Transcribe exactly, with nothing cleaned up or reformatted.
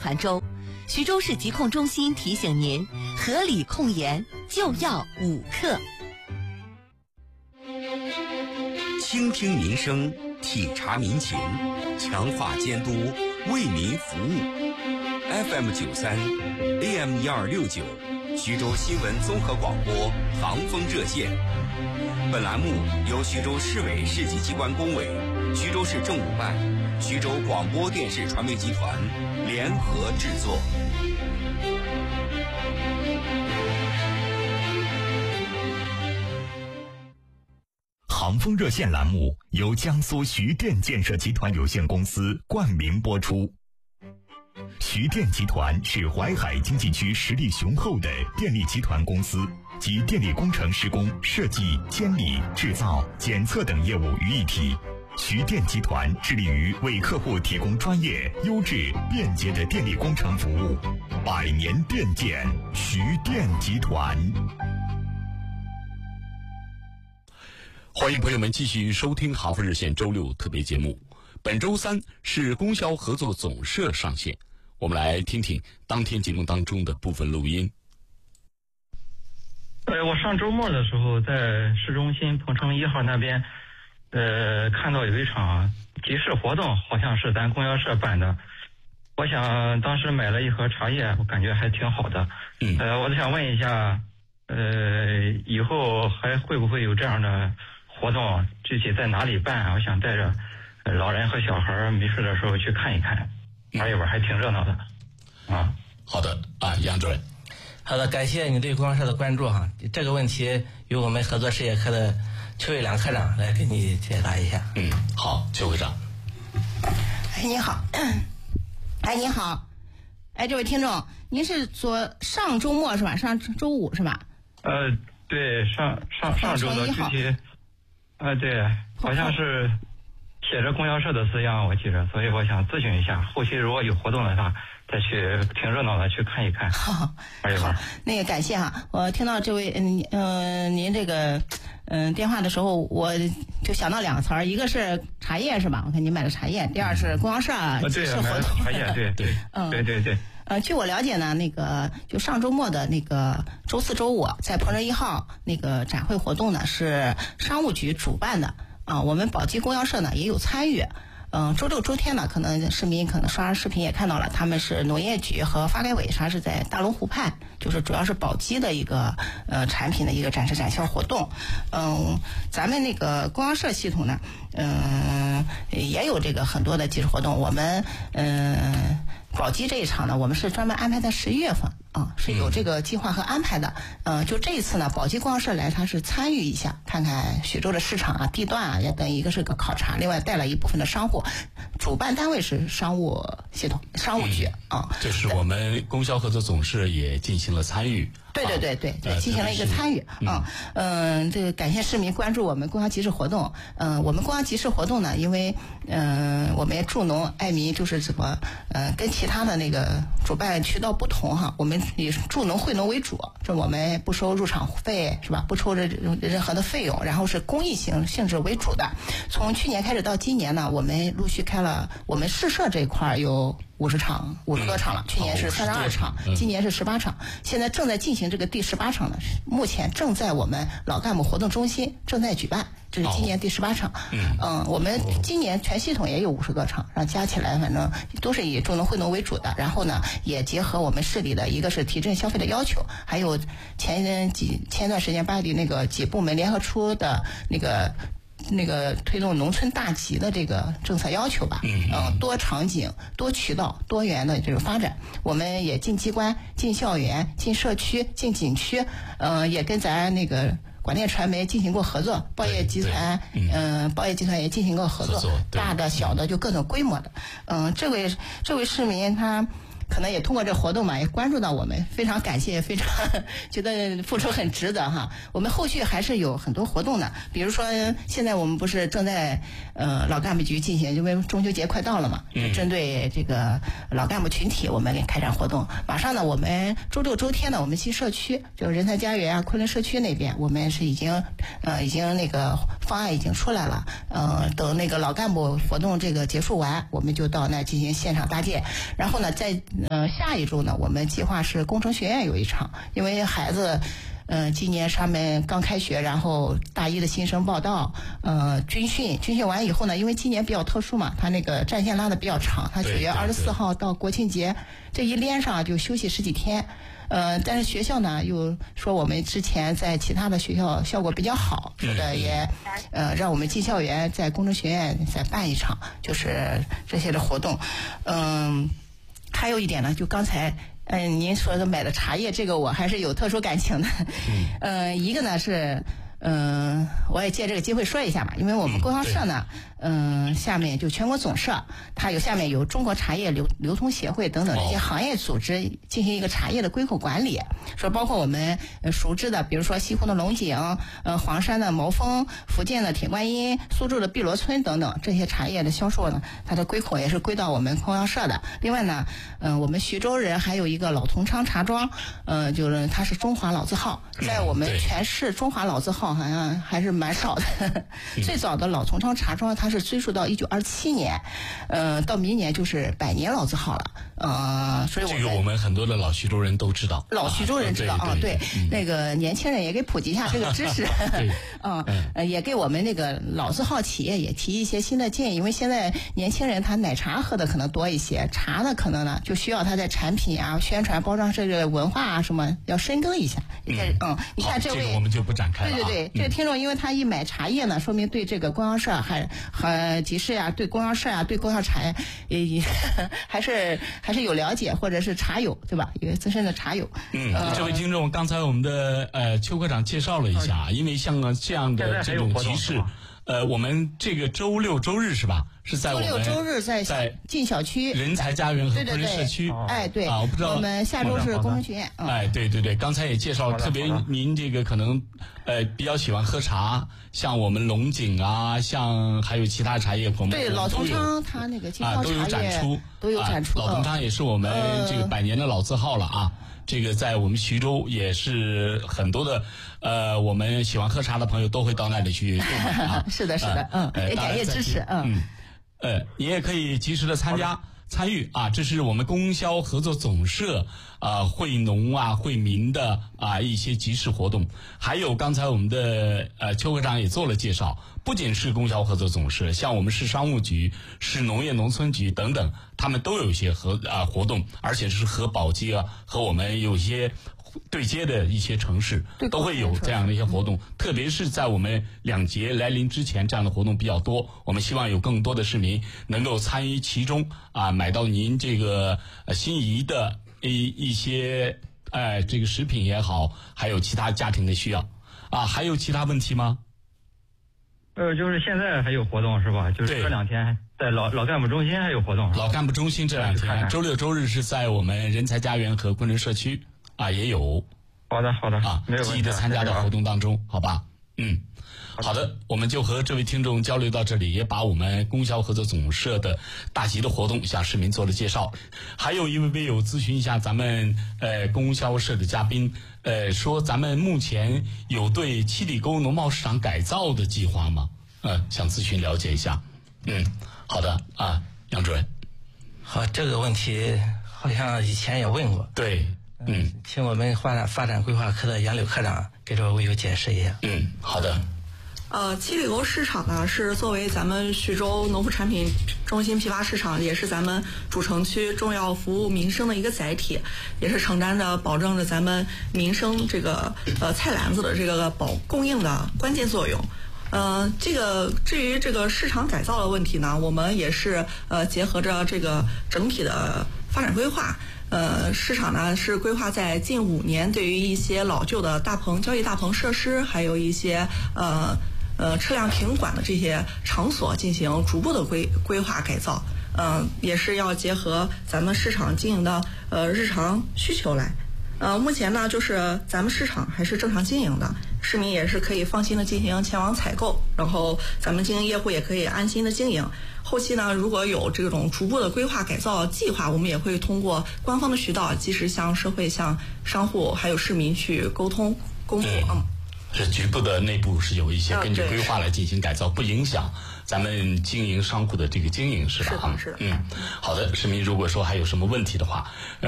团州。徐州市疾控中心提醒您，合理控盐就要五克。 倾听民生，体察民情，强化监督，为民服务。F M 九三 A M 一二六九，徐州新闻综合广播航风热线。本栏目由徐州市委市级机关工委、徐州市政务办、徐州广播电视传媒集团联合制作。 航风热线栏目由江苏徐电建设集团有限公司冠名播出。徐电集团是淮海经济区实力雄厚的电力集团公司，集电力工程施工、设计、监理、制造、检测等业务于一体。徐电集团致力于为客户提供专业、优质、便捷的电力工程服务。百年电建，徐电集团。 欢迎朋友们继续收听航风热线周六特别节目。本周三是供销合作总社上线，我们来听听当天节目当中的部分录音。 呃，我上周末的时候在市中心鹏城一号那边，呃，看到有一场集市活动，好像是咱供销社办的。我想当时买了一盒茶叶，我感觉还挺好的。 嗯， 呃，我想问一下，呃，以后还会不会有这样的活动？具体在哪里办？我想带着老人和小孩没事的时候去看一看，玩一玩，还挺热闹的。啊， 好的啊，杨主任。 好的，感谢你对供销社的关注哈。这个问题由我们合作事业科的邱伟良科长来给你解答一下。 嗯，好，邱科长。 哎，你好。哎，你好。哎，这位听众，您是昨上周末是吧？上周五是吧？ 呃，对，上上上周的具体，呃，对，好像是写着供销社的字样，我记着，所以我想咨询一下，后期如果有活动的话，再去挺热闹的去看一看。 好， 玩一玩。 那个感谢哈，我听到这位嗯嗯、呃、您这个嗯、呃、电话的时候，我就想到两个词儿，一个是茶叶是吧？我看您买的茶叶，第二是供销社集市活动。 茶叶，对对，嗯，对对对。 呃，据我了解呢，那个就上周末的那个周四周五在鹏城一号那个展会活动呢，是商务局主办的啊，我们宝鸡供销社呢也有参与。嗯，周六周天呢，可能市民可能刷视频也看到了，他们是农业局和发改委，它是在大龙湖畔，就是主要是宝鸡的一个呃产品的一个展示展销活动。嗯，咱们那个供销社系统呢，嗯，也有这个很多的集市活动。我们嗯，宝鸡这一场呢，我们是专门安排在十一月份啊，是有这个计划和安排的。嗯，就这一次呢，宝鸡供销社来，它是参与一下，看看徐州的市场啊、地段啊，也等于一个是个考察，另外带了一部分的商户。主办单位是商务系统、商务局啊。 就是我们供销合作总社也进行了参与。 对对对对对，进行了一个参与啊。嗯，这个感谢市民关注我们供销集市活动。嗯，我们供销集市活动呢，因为嗯，我们助农爱民就是怎么嗯，跟其他的那个主办渠道不同哈，我们以助农惠农为主，这我们不收入场费是吧？不抽这任何的费用，然后是公益性性质为主的。从去年开始到今年呢，我们陆续开了我们市社这一块有五十场、五十多场了，去年是三十二场，今年是十八场，现在正在进行这个第十八场呢，目前正在我们老干部活动中心正在举办，这是今年第十八场。嗯，我们今年全系统也有五十多场，然后加起来反正都是以助农惠农为主的，然后呢也结合我们市里的一个是提振消费的要求，还有前几前段时间巴黎那个几部门联合出的那个。那个推动农村大集的这个政策要求吧，嗯、呃，多场景、多渠道、多元的这个发展，我们也进机关、进校园、进社区、进景区，呃，也跟咱那个广电传媒进行过合作，报业集团，嗯、呃，报业集团也进行过合作，合作大的、小的就各种规模的，嗯、呃，这位这位市民他。可能也通过这活动嘛，也关注到我们，非常感谢，非常觉得付出很值得哈。我们后续还是有很多活动的，比如说现在我们不是正在呃老干部局进行，因为中秋节快到了嘛，嗯、针对这个老干部群体，我们给开展活动。马上呢，我们周六周天呢，我们新社区，就是人才家园啊、昆仑社区那边，我们是已经呃已经那个方案已经出来了，呃，等那个老干部活动这个结束完，我们就到那进行现场搭建。然后呢，在呃下一周呢，我们计划是工程学院有一场，因为孩子。嗯，今年上面刚开学，然后大一的新生报到，呃，军训，军训完以后呢，因为今年比较特殊嘛，他那个战线拉的比较长，他九月二十四号到国庆节这一连上就休息十几天，呃，但是学校呢又说我们之前在其他的学校效果比较好，说的也，呃，让我们进校园在工程学院再办一场，就是这些的活动，嗯，还有一点呢，就刚才。嗯，您说的买的茶叶，这个我还是有特殊感情的。嗯，呃，一个呢是，嗯、呃，我也借这个机会说一下吧，因为我们供销社呢，嗯、呃，下面就全国总社，它有下面有中国茶叶流流通协会等等这些行业组织进行一个茶叶的归口管理，说包括我们呃熟知的，比如说西湖的龙井，呃，黄山的毛峰，福建的铁观音，苏州的碧螺春等等这些茶叶的销售呢，它的归口也是归到我们供销社的。另外呢，嗯、呃，我们徐州人还有一个老同昌茶庄，呃，就是它是中华老字号，在我们全市中华老字号好像还是蛮少的。最早的老同昌茶庄，它是追溯到一九二七年，呃，到明年就是百年老字号了。呃，所以我们这个我们很多的老徐州人都知道， 老徐州人知道啊，对，对嗯、那个年轻人也给普及一下这个知识，嗯，呃，也给我们那个老字号企业也提一些新的建议，因为现在年轻人他奶茶喝的可能多一些，茶呢可能呢就需要他在产品啊、宣传、包装这个文化啊什么要深耕一下。嗯，嗯你看这位， 这个我们就不展开了、啊。 对对对，嗯、这个听众因为他一买茶叶呢，说明对这个供销社还和集市呀、对供销社啊、对供销茶也也还是还是有了解，或者是茶友对吧？一个资深的茶友。 嗯，呃、这位听众，刚才我们的呃邱科长介绍了一下，因为像这样的这种集市。呃，我们这个周六周日是吧？是在我们周六周日在在进小区人才家园和工人社区。 哎，对啊，我不知道我们下周是工程学院。 哎，对对对，刚才也介绍，特别您这个可能呃比较喜欢喝茶，像我们龙井啊，像还有其他茶叶，我们对老同昌他那个啊都有展出， 都有展出。 老同昌也是我们这个百年的老字号了啊。这个在我们徐州也是很多的，呃，我们喜欢喝茶的朋友都会到那里去购买啊。 是的，是的，嗯，也感谢支持， 嗯，呃，你也可以及时的参加参与啊，这是我们供销合作总社啊、惠农啊、惠民的啊一些集市活动，还有刚才我们的呃邱科长也做了介绍，不仅是供销合作总社，像我们市商务局、市农业农村局等等，他们都有一些合啊活动，而且是和宝鸡啊和我们有些对接的一些城市都会有这样的一些活动，特别是在我们两节来临之前，这样的活动比较多。我们希望有更多的市民能够参与其中啊，买到您这个呃心仪的一一些哎这个食品也好，还有其他家庭的需要啊。还有其他问题吗？ 呃，就是现在还有活动是吧？就是这两天在老老干部中心还有活动。 老干部中心这两天，周六周日是在我们人才家园和工人社区啊也有。 好的好的啊，积极的参加到活动当中，好吧？嗯，好的，我们就和这位听众交流到这里，也把我们供销合作总社的大集的活动向市民做了介绍。还有一位微友咨询一下咱们呃供销社的嘉宾，呃说咱们目前有对七里沟农贸市场改造的计划吗？呃，想咨询了解一下。嗯，好的啊，杨主任。 好，这个问题好像以前也问过。 对。嗯， 请我们发展发展规划科的杨柳科长给这位微友解释一下。 嗯，好的。 呃，七里沟市场呢是作为咱们徐州农副产品中心批发市场，也是咱们主城区重要服务民生的一个载体，也是承担着保证着咱们民生这个呃菜篮子的这个保供应的关键作用。呃，这个至于这个市场改造的问题呢，我们也是呃结合着这个整体的发展规划。呃，市场呢是规划在近五年，对于一些老旧的大棚交易大棚设施，还有一些呃呃车辆停管的这些场所进行逐步的规规划改造。嗯、呃，也是要结合咱们市场经营的呃日常需求来。呃，目前呢就是咱们市场还是正常经营的，市民也是可以放心的进行前往采购，然后咱们经营业户也可以安心的经营。后期呢，如果有这种逐步的规划改造计划，我们也会通过官方的渠道及时向社会、向商户还有市民去沟通公布。嗯， 是局部的内部是有一些根据规划来进行改造，不影响咱们经营商铺的这个经营，是吧？ 是的，是的。 嗯，好的，市民如果说还有什么问题的话。